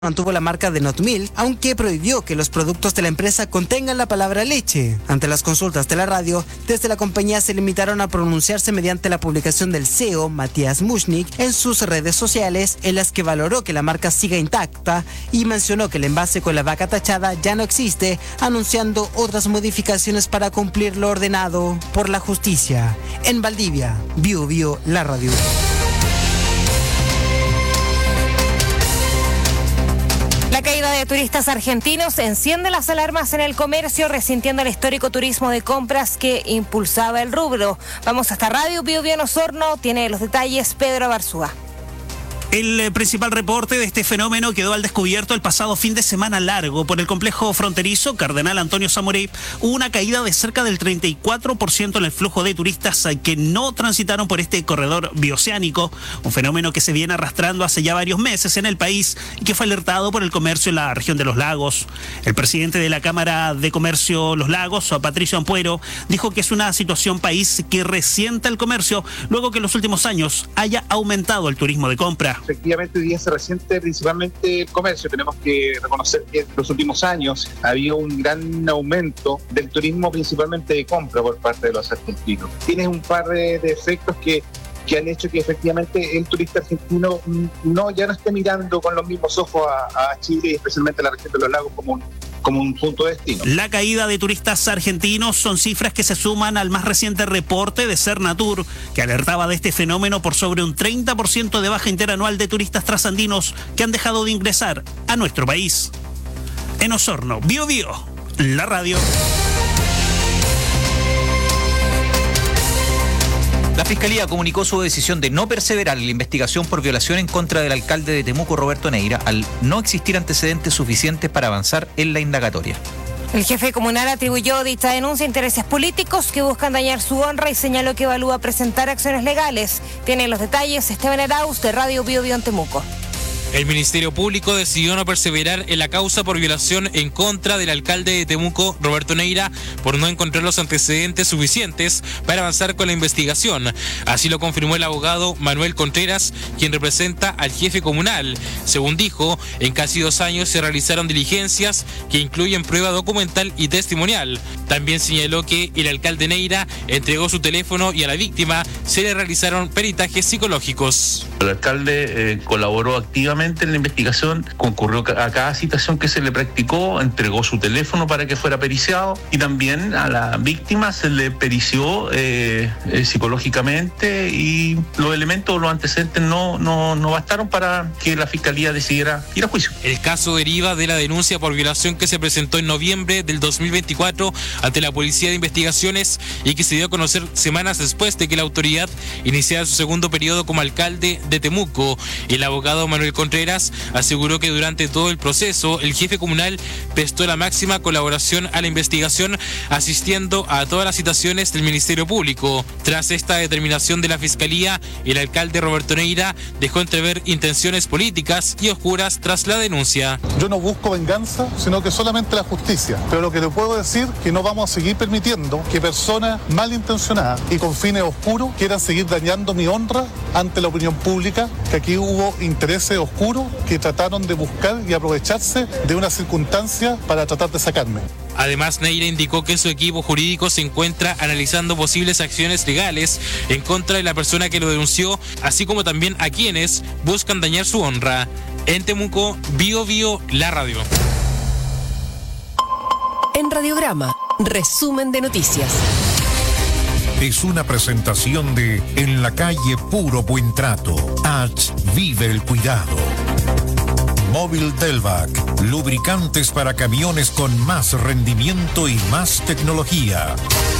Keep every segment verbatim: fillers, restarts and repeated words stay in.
mantuvo la marca de Not Milk, aunque prohibió que los productos de la empresa contengan la palabra leche. Ante las consultas de la radio, desde la compañía se limitaron a pronunciarse mediante la publicación del C E O, Matías Mushnik, en sus redes sociales, en las que valoró que la marca siga intacta y mencionó que el envase con la vaca tachada ya no existe, anunciando otras modificaciones para cumplir lo ordenado por la justicia. En Valdivia, Bio Bio, la radio. La caída de turistas argentinos enciende las alarmas en el comercio, resintiendo el histórico turismo de compras que impulsaba el rubro. Vamos hasta Radio Bio Bio en Osorno, tiene los detalles Pedro Barzúa. El principal reporte de este fenómeno quedó al descubierto el pasado fin de semana largo. Por el complejo fronterizo Cardenal Antonio Zamoré hubo una caída de cerca del treinta y cuatro por ciento en el flujo de turistas que no transitaron por este corredor bioceánico, un fenómeno que se viene arrastrando hace ya varios meses en el país y que fue alertado por el comercio en la región de Los Lagos. El presidente de la Cámara de Comercio Los Lagos, Patricio Ampuero, dijo que es una situación país que resienta el comercio luego que en los últimos años haya aumentado el turismo de compra. Efectivamente, hoy día se resiente principalmente el comercio. Tenemos que reconocer que en los últimos años ha habido un gran aumento del turismo, principalmente de compra por parte de los argentinos. Tienes un par de, de efectos que, que han hecho que efectivamente el turista argentino no ya no esté mirando con los mismos ojos a, a Chile y especialmente a la región de los lagos como un como un punto de destino. La caída de turistas argentinos son cifras que se suman al más reciente reporte de Cernatur, que alertaba de este fenómeno por sobre un treinta por ciento de baja interanual de turistas trasandinos que han dejado de ingresar a nuestro país. En Osorno, Bio Bio, la radio. La Fiscalía comunicó su decisión de no perseverar en la investigación por violación en contra del alcalde de Temuco, Roberto Neira, al no existir antecedentes suficientes para avanzar en la indagatoria. El jefe comunal atribuyó dicha denuncia a intereses políticos que buscan dañar su honra y señaló que evalúa presentar acciones legales. Tiene los detalles Esteban Arauz de Radio Bio Bio en Temuco. El Ministerio Público decidió no perseverar en la causa por violación en contra del alcalde de Temuco, Roberto Neira, por no encontrar los antecedentes suficientes para avanzar con la investigación. Así lo confirmó el abogado Manuel Contreras, quien representa al jefe comunal. Según dijo, en casi dos años se realizaron diligencias que incluyen prueba documental y testimonial. También señaló que el alcalde Neira entregó su teléfono y a la víctima se le realizaron peritajes psicológicos. El alcalde eh, colaboró activamente en la investigación, concurrió a cada citación que se le practicó, entregó su teléfono para que fuera periciado y también a la víctima se le perició eh, eh, psicológicamente y los elementos, los antecedentes no, no, no bastaron para que la Fiscalía decidiera ir a juicio. El caso deriva de la denuncia por violación que se presentó en noviembre del dos mil veinticuatro ante la Policía de Investigaciones y que se dio a conocer semanas después de que la autoridad iniciara su segundo periodo como alcalde de Temuco. El abogado Manuel Contreras aseguró que durante todo el proceso el jefe comunal prestó la máxima colaboración a la investigación, asistiendo a todas las citaciones del Ministerio Público. Tras esta determinación de la Fiscalía, el alcalde Roberto Neira dejó entrever intenciones políticas y oscuras tras la denuncia. Yo no busco venganza, sino que solamente la justicia. Pero lo que le puedo decir es que no vamos a seguir permitiendo que personas malintencionadas y con fines oscuros quieran seguir dañando mi honra ante la opinión pública, que aquí hubo intereses oscuros que trataron de buscar y aprovecharse de una circunstancia para tratar de sacarme. Además, Neira indicó que su equipo jurídico se encuentra analizando posibles acciones legales en contra de la persona que lo denunció, así como también a quienes buscan dañar su honra. En Temuco, Bio Bio, la radio. En Radiograma, resumen de noticias. Es una presentación de En la calle Puro Buen Trato. H. Vive el cuidado. Móvil Delvac. Lubricantes para camiones con más rendimiento y más tecnología.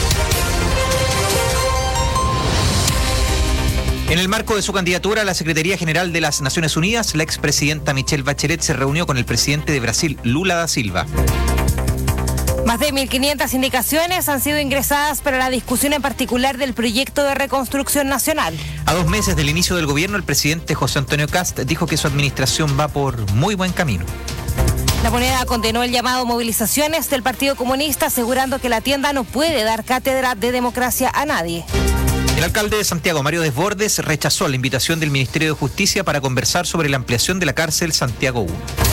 En el marco de su candidatura a la Secretaría General de las Naciones Unidas, la expresidenta Michelle Bachelet se reunió con el presidente de Brasil, Lula da Silva. Más de mil quinientas indicaciones han sido ingresadas para la discusión en particular del proyecto de reconstrucción nacional. A dos meses del inicio del gobierno, el presidente José Antonio Kast dijo que su administración va por muy buen camino. La Moneda condenó el llamado movilizaciones del Partido Comunista, asegurando que la tienda no puede dar cátedra de democracia a nadie. El alcalde de Santiago, Mario Desbordes, rechazó la invitación del Ministerio de Justicia para conversar sobre la ampliación de la cárcel Santiago uno.